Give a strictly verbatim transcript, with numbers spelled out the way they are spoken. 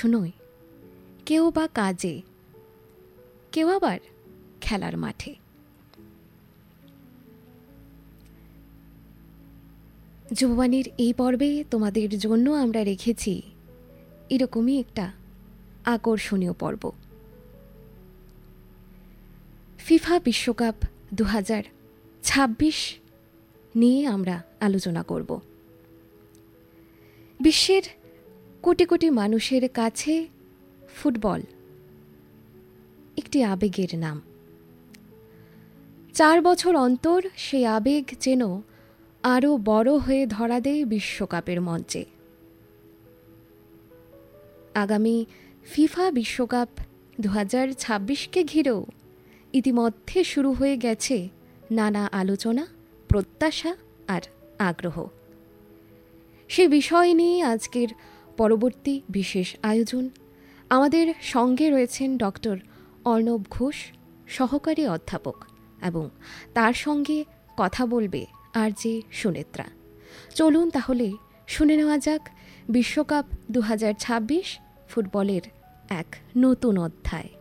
পড়াশুনোয়, কেউ বা কাজে, কেউ আবার খেলার মাঠে। যুববাণীর এই পর্বে তোমাদের জন্য আমরা রেখেছি এরকমই একটা আকর্ষণীয় পর্ব। ফিফা বিশ্বকাপ দু হাজার ছাব্বিশ নিয়ে আমরা আলোচনা করব। বিশ্বের কোটি কোটি মানুষের কাছে ফুটবল একটি আবেগের নাম। চার বছর অন্তর সেই আবেগ যেন আরও বড় হয়ে ধরা দেয় বিশ্বকাপের মঞ্চে। আগামী ফিফা বিশ্বকাপ দু হাজার ছাব্বিশকে ঘিরেও ইতিমধ্যে শুরু হয়ে গেছে নানা আলোচনা, প্রত্যাশা আর আগ্রহ। সে বিষয় নিয়ে আজকের পরবর্তী বিশেষ আয়োজন। আমাদের সঙ্গে রয়েছেন ডক্টর অর্ণব ঘোষ, সহকারী অধ্যাপক, এবং তার সঙ্গে কথা বলবে আর যে সুনেত্রা। চলুন তাহলে শুনে নেওয়া যাক বিশ্বকাপ দু হাজার ছাব্বিশ ফুটবলের এক নতুন অধ্যায়।